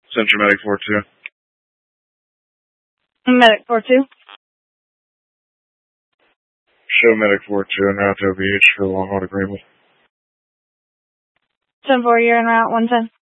Central Medic 4-2. Medic 4-2. Show Medic 4-2 en route to OBH for Long Haul to Greenwood. 10-4, you're en route, 110.